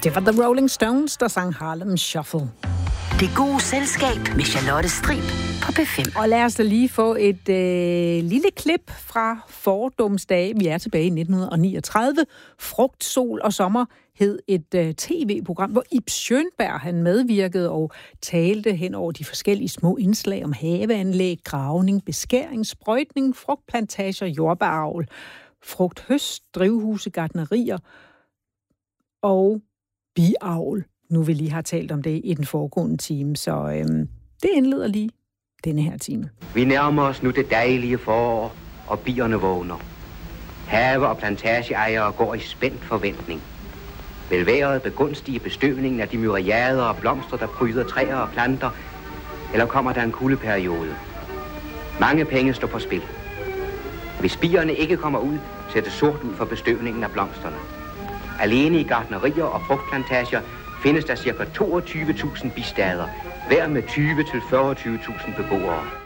Det var The Rolling Stones, der sang Harlem Shuffle. Det gode selskab med Charlotte Strib på P5. Og lad os da lige få et lille klip fra fordomsdage. Vi er tilbage i 1939. Frugt, sol og sommer hed et tv-program, hvor Ib Schønberg han medvirkede og talte hen over de forskellige små indslag om haveanlæg, gravning, beskæring, sprøjtning, frugtplantager, jordbæravl, frugthøst, drivhuse, gartnerier og biavl. Nu vi lige har talt om det i den foregående time, så det indleder lige denne her time. Vi nærmer os nu det dejlige forår, og bierne vågner. Have- og plantageejere går i spændt forventning. Vil vejret begunstige bestøvningen af de myriader og blomster, der pryder træer og planter, eller kommer der en kuldeperiode? Mange penge står på spil. Hvis bierne ikke kommer ud, ser det sort ud for bestøvningen af blomsterne. Alene i gartnerier og frugtplantager findes der ca. 22.000 bistader, hver med 20.000 til 40.000 beboere.